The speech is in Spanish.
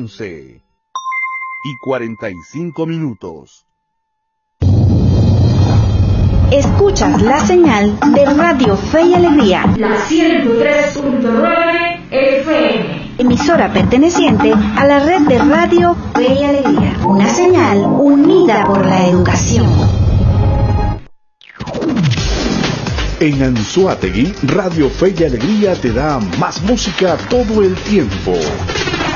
11:45. Escuchas la señal de Radio Fe y Alegría, la 103.9 FM. Emisora perteneciente a la red de Radio Fe y Alegría. Una señal unida por la educación. En Anzoátegui, Radio Fe y Alegría te da más música todo el tiempo.